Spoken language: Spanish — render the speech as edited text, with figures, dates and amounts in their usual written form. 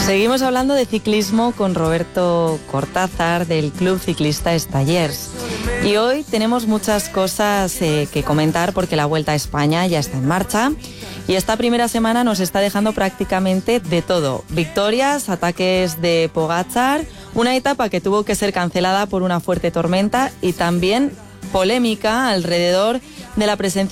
Seguimos hablando de ciclismo con Roberto Cortázar del Club Ciclista Estallers. Y hoy tenemos muchas cosas que comentar porque la Vuelta a España ya está en marcha. Y esta primera semana nos está dejando prácticamente de todo. Victorias, ataques de Pogačar, una etapa que tuvo que ser cancelada por una fuerte tormenta y también polémica alrededor de la presencia